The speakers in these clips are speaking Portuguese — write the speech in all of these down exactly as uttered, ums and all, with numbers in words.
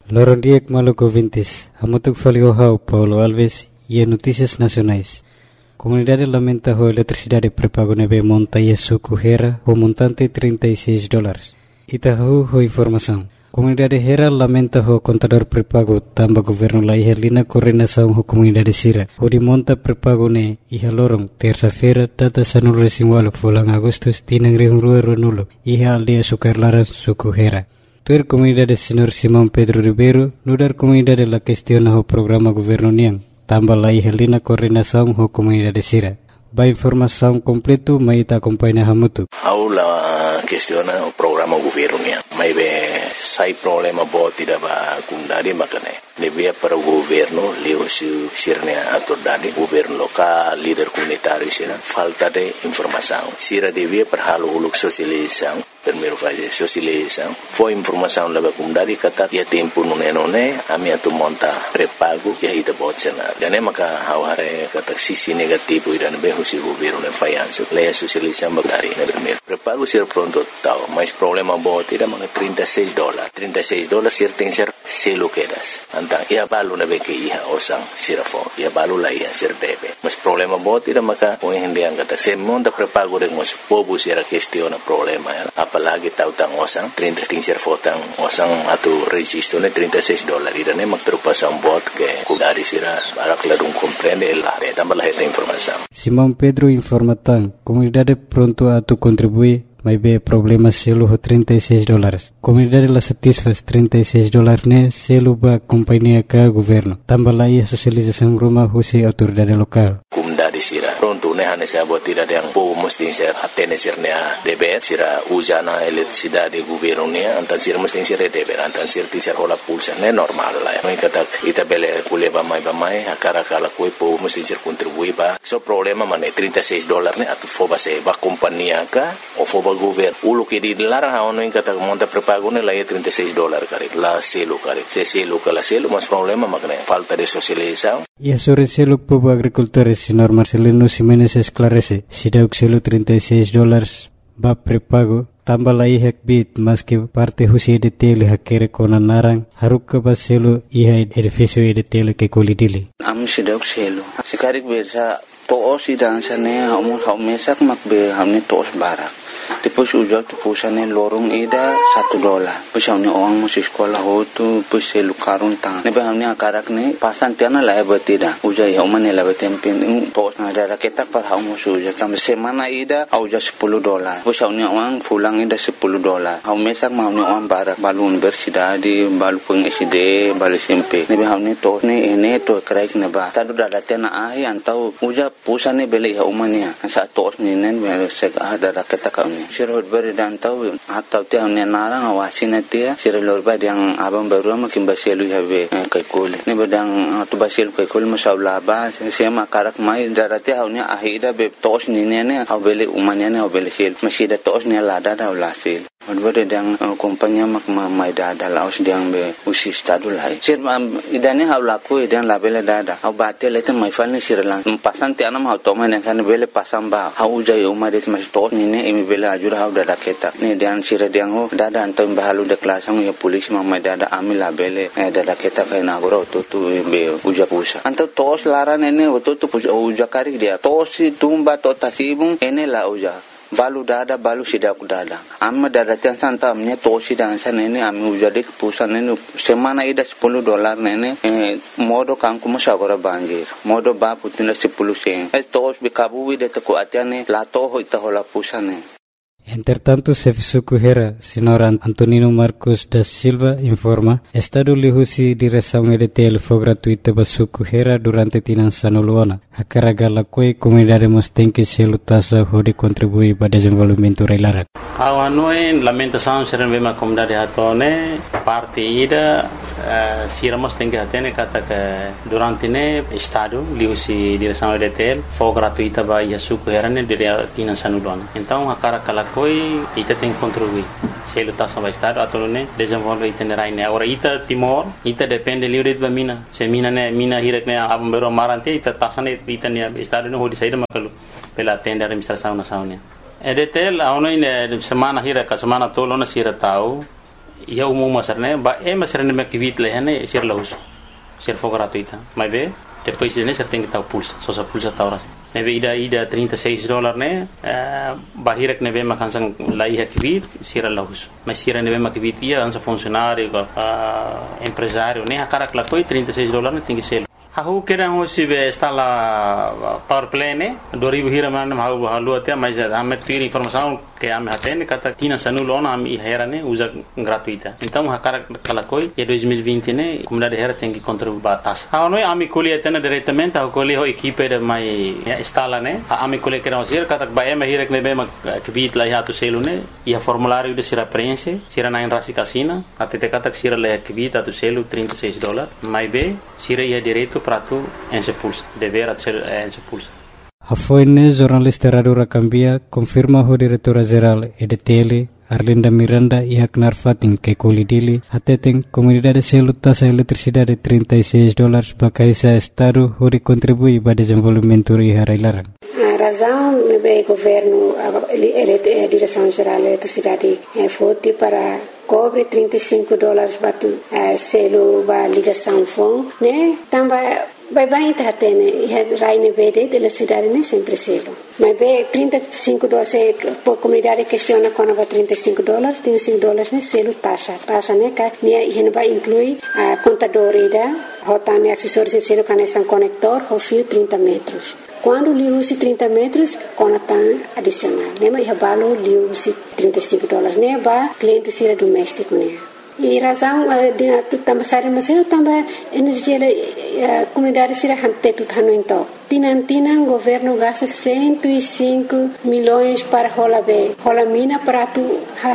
Lorondiek Maluco Vintes, Amutuk Faliohau, Paulo Alves e Notícias Nacionais. Comunidade lamenta a eletricidade pré-pago nebe monta e suco Hera o montante trinta e seis dólares. Itahu ho informação. Comunidade Hera lamenta o contador pré-pago tamba governo la iherlina coordenação ho comunidade Sira. O de monta pré-pago ne iha lorong terça-feira data sanul resinwalo fulang Agustus tinang rihungrua ronulo iha aldea sukarlaran suco Hera. Tuer comunidade senhor Simão Pedro Ribeiro nudar comunidade la questiona o programa governo niang tamba la iherlina coordenação ho comunidade Sira. Ba informação completo mai ta acompanha hamutu. Aula questiona o programa governo niang. Mai be sai problema boti da ba kundari makane. Devia para o governo leo su sirne autoridade governo local líder comunitário sira falta de informação. Sira devia para halo uluk sosialização. Primeiro fazer socialização. Foi informação lá para comunidade kata ia tempo no nenone a minha tu monta pré-pago e aí da botena. Dan maka haware kata sisi negativo ida be husi governo ne fayanso. Leia socialização bagari ne primeiro. Pré-pago sira pronto tal, mas problema boti da maka trinta e seis dólares. trinta e seis dólares sira tem ser selo quedas. Antang ia balu na be ke iha osang sira fo. Ia balu la iha sir debe. Mas problema boti da maka o hindi ang kata se monta pré-pago de mos povo sira questiona problema ya. Apalagi tahu tang osang trinta tingser fotang osang atau registro ne trinta e seis dólares ida ne magtrupasan bot ke kudari sira barak ladung comprende la de tambah la esta informação. Simão Pedro informa tang comunidade pronto a tu contribuir mas be problema selo ho trinta e seis dólares. Comunidade la satisfaz trinta e seis dólares ne selo ba companhia ka governo. Tambah la ia socialização rumah husi autoridade lokal. Comunidade sira pronto ne hane sa bot tidak yang po mesti ser atene sirne a deber sira usana eletricidade governo ne antan sira mesti sira deber antan sira tisar hola pulsa ne normal la. Mai kata ita bele kuleba mai ba mai akara kala koi po mesti sir contribui ba. So problema mane trinta e seis dólares ne atu foba se ba companhia ka o foba governo ulo que dilarang a ono em kata monta pré-pago ne la trinta e seis dólares kare la selo kare se selo kala selo mas problema makne falta de socialização. E sobre selo povo agricultores senhor Marcelino Ximenes esclarece si dauk selo trinta e seis dólares ba pré-pago tambah la ihak bit mas que parte husi de tele hakere kona narang haruk ka ba selo iha edificio de tele ke kolidili am si dauk selo sikarik bersa to si dansane hamu hamesak makbe hamne tos barak. Depois ujak tu pusane lorong ida satu dolar. Depois hamne orang masih sekolah ho tu depois selu karun tang. Nebe hamne akarak ne pasan tiana la batida. Ujai hamane la batempen tos na ada ketak par hamu suja kam semana ida auja sepuluh dolar. Depois hamne orang pulang ida sepuluh dolar. Hamesak hamne orang barak balun bersidadi balu peng S D balu S M P. Nebe hamne tos ne ene to kraik neba. Tadu dada tiana ahi antau uja pusane beli ha umania. Sa tos ni nen sek ada ketak Sirot beri dan tahu atau tiang nenarang awasin atia sirot beri yang abang baru makin basilu habe kaikul ni bedang tu basilu kaikul masalah bah saya makarak mai darati haunya ahida be tos ni nene hau beli umanya ne hau beli sil masih ada tos ni lada dah lasil. Beri yang kompanya mak mai dada laos diang be usi stadu lai. Sir idane hau laku idane labele dada hau batel itu mai fal ni sirlang pasan tiang nam hau toma ni kan beli pasang bah hau ujai umarit masih tos ni ne imi beli ajur hau dada ketak ni dan sira diang ho dada antum bahalu de kelasang ya polisi mamai dada amil labele eh dada ketak kai na goro tu tu be uja pusa antum tos laran ene tu tu uja karik dia tos tumba to tasibung ene la uja balu dada balu sidak dada amma dada tiang santa amnya tosi dan sana ini ami ujade pusan ini semana ida sepuluh dolar nene eh, modo kangku musagora banjir modo ba putina sepuluh sen eh tos bikabu wide teko atiane la toho ita hola pusane. Entretanto, Sefisuku Hera, senhor Antonino Marcos da Silva, informa, Estado lihusi direção E D T L foi gratuita para Suku Hera durante tinan sanuluana. A carga la coi comunidade mos tem que se lutasa hode contribuir para desenvolvimento reilarak. Awan noi lamentação seren bema comunidade hatone parte ida uh, siramos tem que atene kata que durante ne Estado lihusi direção E D T L foi gratuita para Suku Hera ne dire tinan sanuluana. Então a carga la coi ita tem que contribuir. Se lutasa para Estado atau ne desenvolve itinerai ne. Ora ita Timor ita depende livre de mina. Se mina ne mina hirek ne abam bero marante ita tasane ita ne Estado ne hodi saída makalu pela tenda administração nacional. E D T L a ono ine semana hira ka semana tolo na sira tau ia umum masarne ba e masarne me kivit lehane sir lahus sir for gratuita mas be depois de ser tem que estar pulsa só sa pulsa tá horas neve ida ida trinta e seis dólares né bahirek neve makan sang lai kivit sir lahus mas sir neve makivit ia ansa funcionário empresário né akara klakoi trinta e seis dólares tem que ser Aku kira hosi be instala power play ne dua ribu hira mana mau halu atia mas ame tiri informação que ame hatene kata tina sanulona ame hera ne usa gratuita então hakara kalakoi e dois mil e vinte ne comunidade hera tem que contribuir batas ah noi ame colhe tena diretamente a colhe ho equipe de mai instala ne ame colhe kira hosi kata ba ame hira ne be ma kvit la hatu selu ne e formulário de sira prense sira na rasi casina até kata sira la kvit atu selu trinta e seis dólares mai be sira ia direito para tu ensepulsa, dever a ser ensepulsa. Hafoine jornalista Radura Cambia confirma o diretora-geral E D T L Arlinda Miranda e Aknar Fatin que colidili ateten comunidade selo taxa eletricidade trinta e seis dólares para caisa estado onde contribui para desenvolvimento e harailarang. A razão do governo, a direção-geral da eletricidade é forte para cobre trinta e cinco dólares para uh, selo para ligação fone, né? Também vai bem tá tendo, é raine verde de eletricidade né sempre selo. Mas bem trinta e cinco dólares por comunidade questiona quando vai trinta e cinco dólares, trinta e cinco dólares né selo taxa, taxa né que né ele vai incluir a contador ida, rotane acessórios de selo que são conector, o fio trinta metros. Quando liu se trinta metros, conectam adicional. Lembra que balo liu se trinta e cinco dólares, né? Ba cliente sira doméstico, né? E razão de também sair mas eu também energia a comunidade sira hante tudo hano então. Tinan tinan governo gasta cento e cinco milhões para rola be, rola mina para tu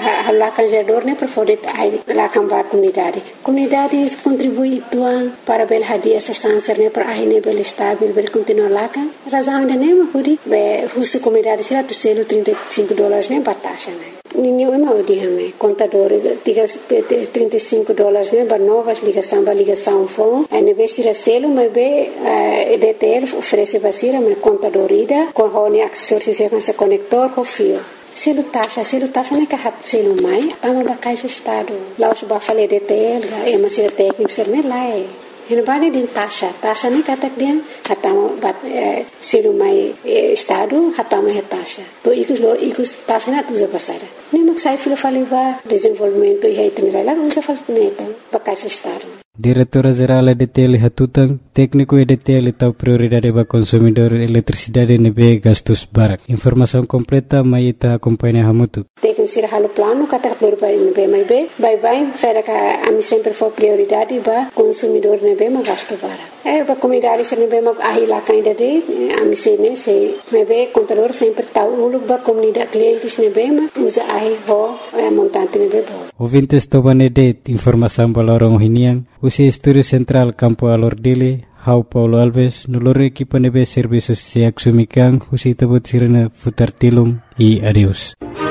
lá canjador né para poder lá cambar comunidade. Comunidade contribui tuan para bel hadia essa sanser né para aí né bel estável bel continuar lá kan. Razão de né mas huri be husu comunidade sira tu selo trinta e cinco dólares né batasha né. Ninguém é mau dia né. Contador tiga trinta e cinco dólares né para novas ligação para ligação fone. Aí né be sira selo mas be E D T L oferece basira men contador ida com hone acessórios se se conector o fio selo taxa selo taxa ne ka hat selo mai tama ba caixa estado lá os ba fale D T L é uma sira técnico ser ne lá é ele vai de taxa taxa ne kata dia hatama ba selo mai estado hatama é taxa to ikus lo ikus taxa na tuza passara nem mak sai filo fale ba desenvolvimento e aí tem lá usa fal neta ba caixa estado. Diretora-geral E D T L Hatutang, técnico E D T L tahu prioridade para consumidor eletricidade nebe gastos barak. Informação completa mai ita acompanha hamutu. Técnico sira halo plano kata prioridade nebe mai be, bye bye, saya ka ami sempre for prioridade para consumidor nebe ma gasto barak. Eh para comunidade sira nebe ma ahila kainda de ami se ne se nebe contador sempre tahu uluk para comunidade clientes nebe ma usa ahi ho montante nebe bo. Ouvintes tobane de informação balorong hiniang usi Estúdio Central Campo Alordile, Hau Paulo Alves, noloro equipa nebe serviços se axumikan, usi tabut sirena futar tilum e adeus.